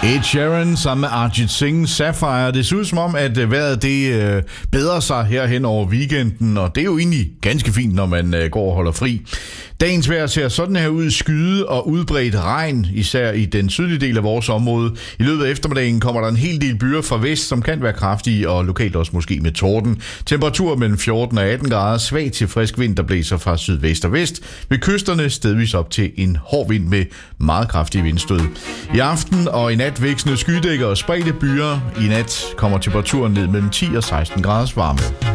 Ed Sheeran sammen med Arjit Singh, Sapphire. Det ser ud som om, at vejret det bedrer sig herhen over weekenden, og det er jo egentlig ganske fint, når man går og holder fri. Dagens vejr ser sådan her ud: skyde og udbredt regn, især i den sydlige del af vores område. I løbet af eftermiddagen kommer der en hel del byer fra vest, som kan være kraftige, og lokalt også måske med torden. Temperatur mellem 14 og 18 grader, svag til frisk vind, der blæser fra sydvest og vest. Ved kysterne stedvis op til en hård vind med meget kraftige vindstød. I aften og i nat vækstende skydækker og spredte byer. I nat kommer temperaturen ned mellem 10 og 16 graders varme.